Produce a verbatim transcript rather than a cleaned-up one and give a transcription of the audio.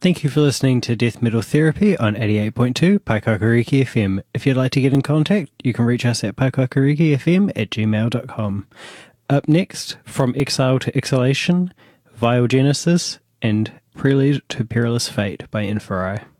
Thank you for listening to Death Metal Therapy on eighty-eight point two Paikakariki F M. If you'd like to get in contact, you can reach us at paikakarikifm at gmail dot com. Up next, From Exile to Exhalation, Vile Genesis, and Prelude to Perilous Fate by Inferi.